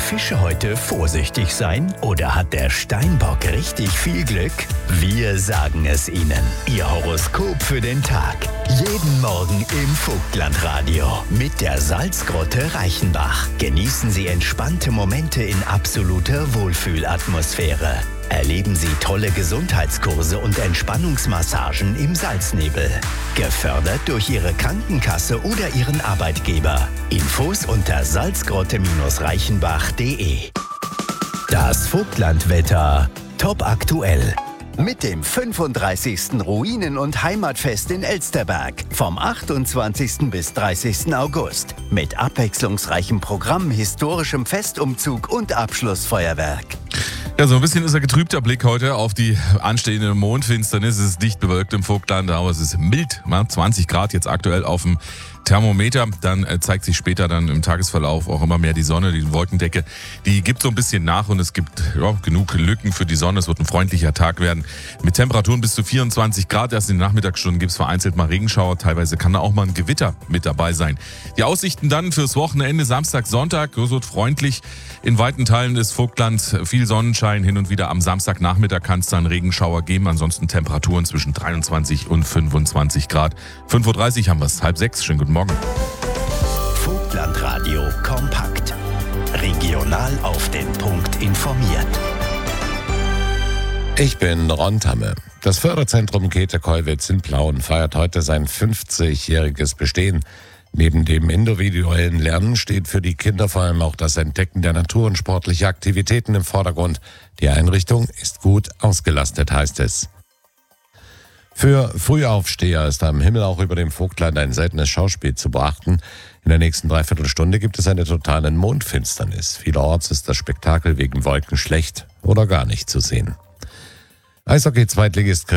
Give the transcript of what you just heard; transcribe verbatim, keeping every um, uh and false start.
Fische heute vorsichtig sein oder hat der Steinbock richtig viel Glück? Wir sagen es Ihnen. Ihr Horoskop für den Tag. Jeden Morgen im Vogtlandradio mit der Salzgrotte Reichenbach. Genießen Sie entspannte Momente in absoluter Wohlfühlatmosphäre. Erleben Sie tolle Gesundheitskurse und Entspannungsmassagen im Salznebel. Gefördert durch Ihre Krankenkasse oder Ihren Arbeitgeber. Infos unter salzgrotte reichenbach punkt de. Das Vogtlandwetter top aktuell. Mit dem fünfunddreißigsten Ruinen- und Heimatfest in Elsterberg vom achtundzwanzigsten bis dreißigsten August. Mit abwechslungsreichem Programm, historischem Festumzug und Abschlussfeuerwerk. Ja, so ein bisschen ist ein getrübter Blick heute auf die anstehende Mondfinsternis. Es ist dicht bewölkt im Vogtland, aber es ist mild. zwanzig Grad jetzt aktuell auf dem Thermometer. Dann zeigt sich später dann im Tagesverlauf auch immer mehr die Sonne. Die Wolkendecke, die gibt so ein bisschen nach und es gibt ja, genug Lücken für die Sonne. Es wird ein freundlicher Tag werden mit Temperaturen bis zu vierundzwanzig Grad. Erst in den Nachmittagsstunden gibt es vereinzelt mal Regenschauer. Teilweise kann da auch mal ein Gewitter mit dabei sein. Die Aussichten dann fürs Wochenende Samstag, Sonntag. Es wird freundlich. In weiten Teilen des Vogtlands viel Sonnenschein. Hin und wieder am Samstagnachmittag kann es dann Regenschauer geben. Ansonsten Temperaturen zwischen dreiundzwanzig und fünfundzwanzig Grad. fünf Uhr dreißig haben wir es, halb sechs. Schönen guten Morgen. Vogtlandradio kompakt. Regional auf den Punkt informiert. Ich bin Ron Tamme. Das Förderzentrum Käthe-Kollwitz in Plauen feiert heute sein fünfzigjähriges Bestehen. Neben dem individuellen Lernen steht für die Kinder vor allem auch das Entdecken der Natur und sportliche Aktivitäten im Vordergrund. Die Einrichtung ist gut ausgelastet, heißt es. Für Frühaufsteher ist am Himmel auch über dem Vogtland ein seltenes Schauspiel zu beachten. In der nächsten Dreiviertelstunde gibt es eine totale Mondfinsternis. Vielerorts ist das Spektakel wegen Wolken schlecht oder gar nicht zu sehen. Eishockey-Zweitligist